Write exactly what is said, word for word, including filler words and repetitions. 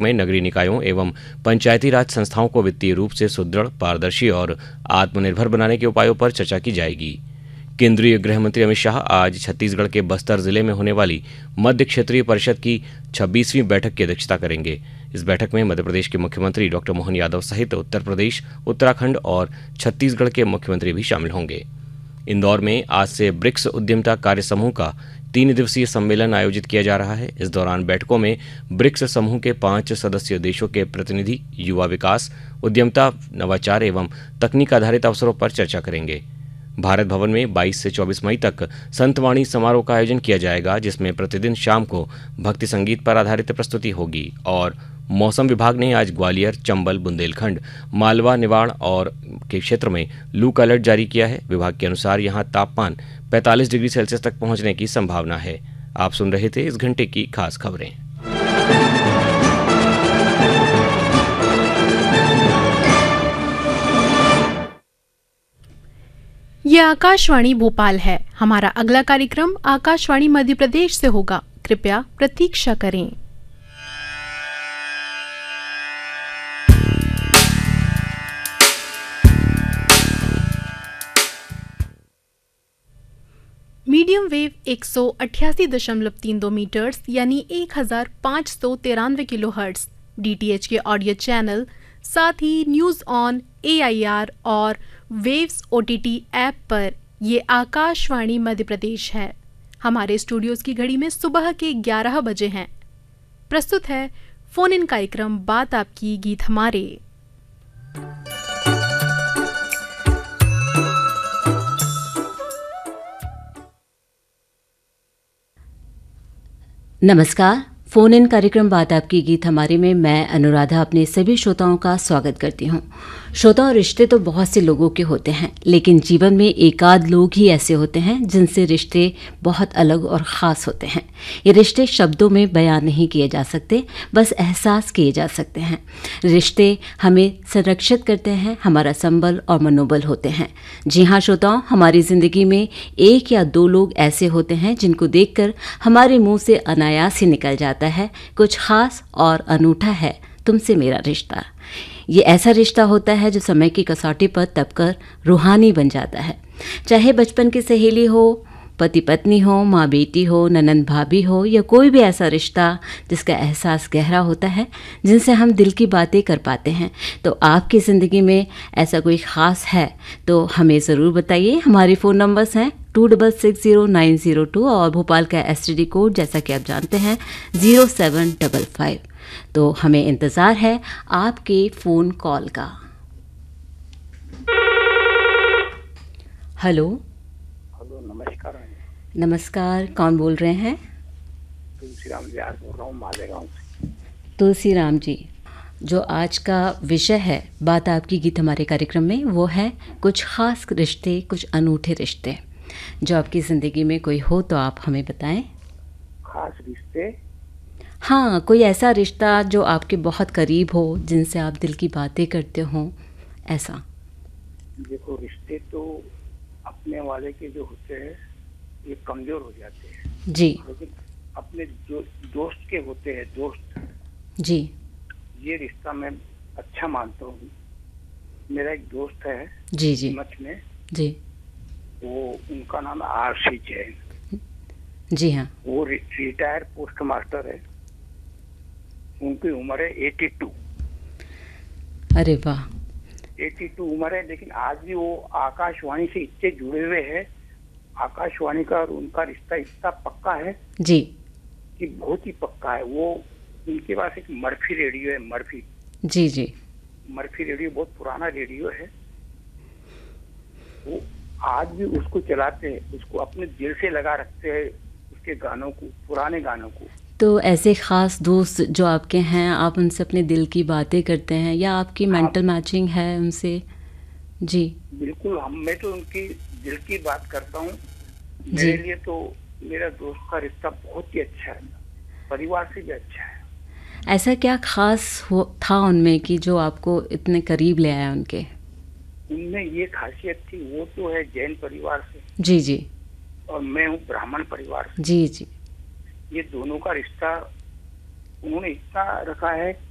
में नगरीय निकायों एवं पंचायती राज संस्थाओं को वित्तीय रूप से सुदृढ़, पारदर्शी और आत्मनिर्भर बनाने के उपायों पर चर्चा की जाएगी। केंद्रीय गृह मंत्री अमित शाह आज छत्तीसगढ़ के बस्तर जिले में होने वाली मध्य क्षेत्रीय परिषद की छब्बीसवीं बैठक की अध्यक्षता करेंगे। इस बैठक में मध्य प्रदेश के मुख्यमंत्री डॉक्टर मोहन यादव सहित उत्तर प्रदेश, उत्तराखंड और छत्तीसगढ़ के मुख्यमंत्री भी शामिल होंगे। इंदौर में आज से ब्रिक्स उद्यमिता कार्य समूह का तीन दिवसीय सम्मेलन आयोजित किया जा रहा है। इस दौरान बैठकों में ब्रिक्स समूह के पांच सदस्य देशों के प्रतिनिधि युवा विकास, उद्यमिता, नवाचार एवं तकनीक आधारित अवसरों पर चर्चा करेंगे। भारत भवन में बाईस से चौबीस मई तक संतवाणी समारोह का आयोजन किया जाएगा, जिसमें प्रतिदिन शाम को भक्ति संगीत पर आधारित प्रस्तुति होगी। और मौसम विभाग ने आज ग्वालियर, चंबल, बुंदेलखंड, मालवा, निवाड़ और के क्षेत्र में लू का अलर्ट जारी किया है। विभाग के अनुसार यहां तापमान पैंतालीस डिग्री सेल्सियस तक पहुंचने की संभावना है। आप सुन रहे थे इस घंटे की खास खबरें। ये आकाशवाणी भोपाल है। हमारा अगला कार्यक्रम आकाशवाणी मध्य प्रदेश से होगा। कृपया प्रतीक्षा करें। मीडियम वेव एक सौ अट्ठासी दशमलव तीन दो मीटर्स यानी एक हजार पाँच सौ तिरानवे किलो हर्ट्स डीटीएच के ऑडियो चैनल, साथ ही न्यूज ऑन एआईआर और वेव्स ओटीटी ऐप पर ये आकाशवाणी मध्य प्रदेश है। हमारे स्टूडियोज की घड़ी में सुबह के ग्यारह बजे हैं। प्रस्तुत है फोन इन कार्यक्रम बात आपकी गीत हमारे। नमस्कार। फोन इन कार्यक्रम बात आपकी गीत हमारे में मैं अनुराधा अपने सभी श्रोताओं का स्वागत करती हूँ। श्रोता और रिश्ते तो बहुत से लोगों के होते हैं, लेकिन जीवन में एकाध लोग ही ऐसे होते हैं जिनसे रिश्ते बहुत अलग और ख़ास होते हैं। ये रिश्ते शब्दों में बयान नहीं किए जा सकते, बस एहसास किए जा सकते हैं। रिश्ते हमें संरक्षित करते हैं, हमारा संबल और मनोबल होते हैं। जी हाँ श्रोताओं, हमारी ज़िंदगी में एक या दो लोग ऐसे होते हैं जिनको देखकर हमारे मुंह से अनायास ही निकल जाता है, कुछ खास और अनूठा है तुमसे मेरा रिश्ता। ये ऐसा रिश्ता होता है जो समय की कसौटी पर तपकर रूहानी बन जाता है। चाहे बचपन की सहेली हो, पति पत्नी हो, माँ बेटी हो, ननंद भाभी हो, या कोई भी ऐसा रिश्ता जिसका एहसास गहरा होता है, जिनसे हम दिल की बातें कर पाते हैं। तो आपकी ज़िंदगी में ऐसा कोई ख़ास है तो हमें ज़रूर बताइए। हमारे फ़ोन नंबर्स हैं to double six zero nine zero two और भोपाल का एस टी डी कोड जैसा कि आप जानते हैं ज़ीरो सेवन डबल फाइव। तो हमें इंतज़ार है आपके फ़ोन कॉल का। हेलो हेलो, नमस्कार। नमस्कार, कौन बोल रहे हैं? तुलसीराम व्यास बोल रहा हूँ, मालेगांव से। तुलसीराम जी, जो आज का विषय है बात आपकी गीत हमारे कार्यक्रम में, वो है कुछ ख़ास रिश्ते, कुछ अनूठे रिश्ते जो आपकी ज़िंदगी में कोई हो तो आप हमें बताएं। खास रिश्ते? हाँ, कोई ऐसा रिश्ता जो आपके बहुत करीब हो, जिनसे आप दिल की बातें करते हो, ऐसा। देखो, रिश्ते तो अपने वाले के जो होते हैं ये कमजोर हो जाते हैं जी, लेकिन अपने जो दोस्त के होते हैं, दोस्त जी, ये रिश्ता मैं अच्छा मानता हूँ। मेरा एक दोस्त है जी, जी, मच में जी, वो, उनका नाम आर सी जैन। जी हाँ। वो रि, रिटायर पोस्ट मास्टर है। उनकी उम्र है एटी टू। अरे वाह। एटी टू उम्र है, लेकिन आज भी वो आकाशवाणी से इतने जुड़े हुए हैं। आकाशवाणी का और उनका रिश्ता इतना पक्का है जी, कि बहुत ही पक्का है। वो, उनके पास एक मर्फी रेडियो है। मर्फी जी, जी, मर्फी रेडियो बहुत पुराना रेडियो है। वो आज भी उसको चलाते हैं, उसको अपने दिल से लगा रखते हैं, उसके गानों को, पुराने गानों को। तो ऐसे ख़ास दोस्त जो आपके हैं, आप उनसे अपने दिल की बातें करते हैं या आपकी मेंटल मैचिंग है उनसे? जी बिल्कुल, हम मैं तो उनकी दिल की बात करता हूँ। मेरे लिए तो मेरा दोस्त का रिश्ता बहुत ही अच्छा है, परिवार से भी अच्छा है। ऐसा क्या खास हो था उनमें कि जो आपको इतने करीब ले आया उनके? उनमें ये खासियत थी, वो तो है जैन परिवार से, जी, जी, और मैं हूँ ब्राह्मण परिवार से। जी, जी, ये दोनों का रिश्ता उन्होंने इतना रखा है